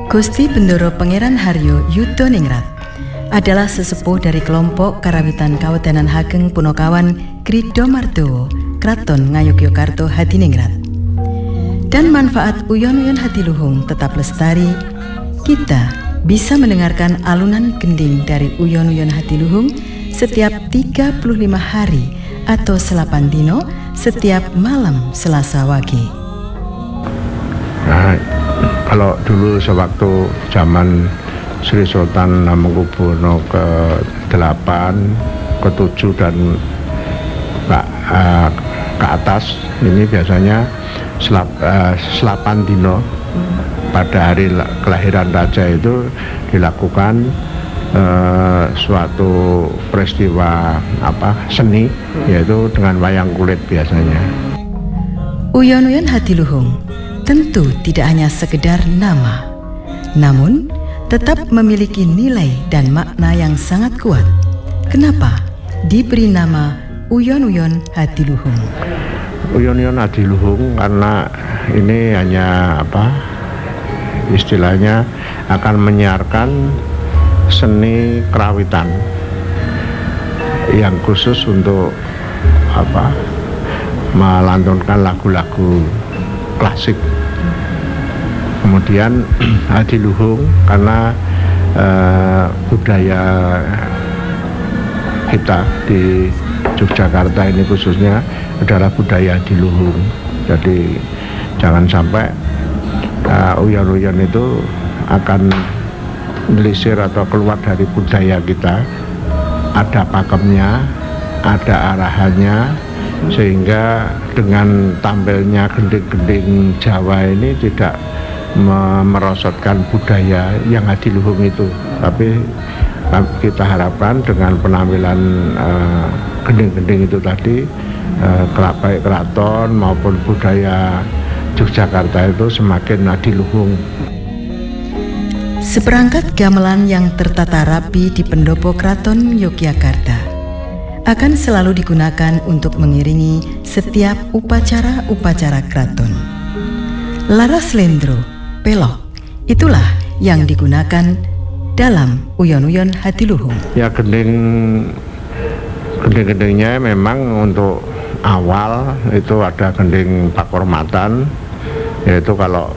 Gusti Bendoro Pangeran Haryo Yudoningrat adalah sesepuh dari kelompok Karawitan Kawedanan Hageng Punokawan Krido Mardowo, Kraton Ngayogyakarta Hadiningrat. Dan manfaat uyon-uyon hadiluhung tetap lestari, kita bisa mendengarkan alunan gending dari uyon-uyon hadiluhung setiap 35 hari atau 8 dino setiap malam Selasa Wage. Nah, kalau dulu sewaktu zaman Sri Sultan Hamengkubuwono ke-8, ke-7 dan ke atas, ini biasanya 8 dino pada hari kelahiran raja itu dilakukan suatu peristiwa seni, yaitu dengan wayang kulit biasanya. Uyon-uyon hadiluhung tentu tidak hanya sekedar nama, namun tetap memiliki nilai dan makna yang sangat kuat. Kenapa diberi nama uyon-uyon hadiluhung? Uyon-uyon hadiluhung karena ini hanya istilahnya akan menyiarkan seni kerawitan yang khusus untuk melantunkan lagu-lagu klasik. Kemudian hadiluhung karena budaya kita di Yogyakarta ini khususnya adalah budaya hadiluhung. Jadi jangan sampai uyon-uyon itu akan melisir atau keluar dari budaya kita. Ada pakemnya, ada arahannya, sehingga dengan tampilnya gending-gending Jawa ini tidak merosotkan budaya yang hadiluhung itu, tapi kita harapkan dengan penampilan gending-gending itu tadi, baik keraton maupun budaya Yogyakarta itu semakin hadiluhung. Seperangkat gamelan yang tertata rapi di pendopo Kraton Yogyakarta akan selalu digunakan untuk mengiringi setiap upacara-upacara kraton. Laras Lendro, pelok, itulah yang digunakan dalam uyon-uyon hadiluhung. Ya, gending-gendingnya memang untuk awal itu ada gending pakormatan, yaitu kalau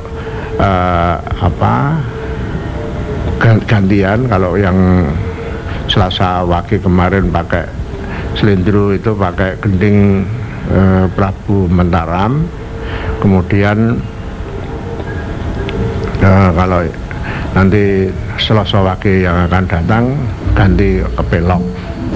gantian, kalau yang Selasa Wage kemarin pakai Slendro itu pakai gending Prabu Mentaram. Kemudian kalau nanti Selasa Wage yang akan datang ganti ke pelok.